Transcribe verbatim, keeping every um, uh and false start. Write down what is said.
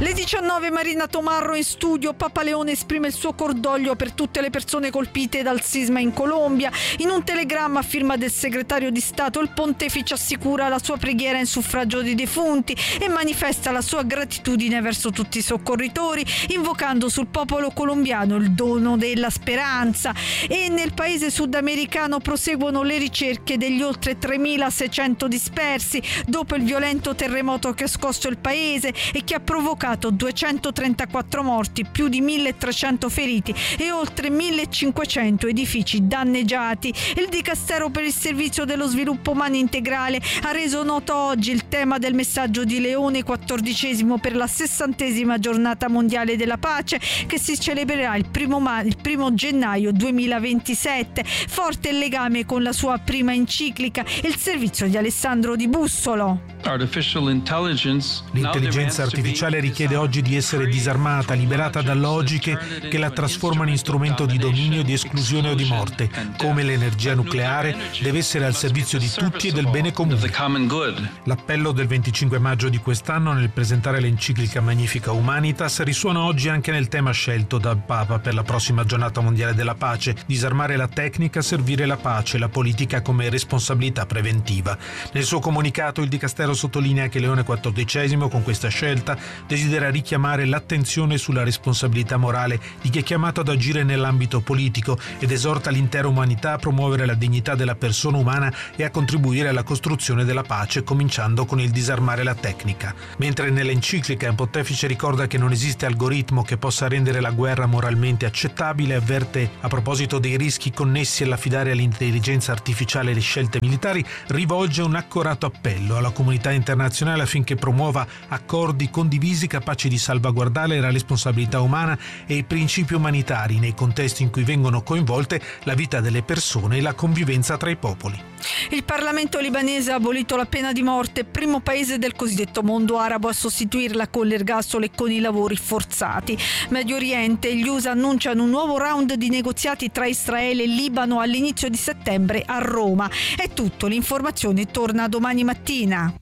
Le diciannove Marina Tomarro in studio. Papa Leone esprime il suo cordoglio per tutte le persone colpite dal sisma in Colombia. In un telegramma a firma del segretario di Stato il pontefice assicura la sua preghiera in suffragio dei defunti e manifesta la sua gratitudine verso tutti i soccorritori, invocando sul popolo colombiano il dono della speranza. E nel paese sudamericano proseguono le ricerche degli oltre tremilaseicento dispersi dopo il violento terremoto che ha scosso il paese e che ha provocato duecentotrentaquattro morti, più di milletrecento feriti e oltre millecinquecento edifici danneggiati. Il Dicastero per il Servizio dello Sviluppo Umano Integrale ha reso noto oggi il tema del messaggio di Leone quattordicesimo per la sessantesima giornata mondiale della pace, che si celebrerà il primo, ma- il primo gennaio duemilaventisette. Forte il legame con la sua prima enciclica, il servizio di Alessandro Di Bussolo. L'intelligenza artificiale richiede oggi di essere disarmata, liberata da logiche che la trasformano in strumento di dominio, di esclusione o di morte. Come l'energia nucleare deve essere al servizio di tutti e del bene comune. L'appello del venticinque maggio di quest'anno nel presentare l'enciclica Magnifica Humanitas risuona oggi anche nel tema scelto dal Papa per la prossima giornata mondiale della pace: disarmare la tecnica, servire la pace, la politica come responsabilità preventiva. Nel suo comunicato il Dicastero sottolinea che Leone quattordicesimo con questa scelta desidera richiamare l'attenzione sulla responsabilità morale di chi è chiamato ad agire nell'ambito politico ed esorta l'intera umanità a promuovere la dignità della persona umana e a contribuire alla costruzione della pace, cominciando con il disarmare la tecnica. Mentre nell'enciclica il pontefice ricorda che non esiste algoritmo che possa rendere la guerra moralmente accettabile, avverte a proposito dei rischi connessi all'affidare all'intelligenza artificiale le scelte militari, rivolge un accorato appello alla comunità internazionale affinché promuova accordi condivisi capaci di salvaguardare la responsabilità umana e i principi umanitari nei contesti in cui vengono coinvolte la vita delle persone e la convivenza tra i popoli. Il Parlamento libanese ha abolito la pena di morte, primo paese del cosiddetto mondo arabo a sostituirla con l'ergastolo e con i lavori forzati. Medio Oriente, gli U S A annunciano un nuovo round di negoziati tra Israele e Libano all'inizio di settembre a Roma. È tutto, l'informazione torna domani mattina.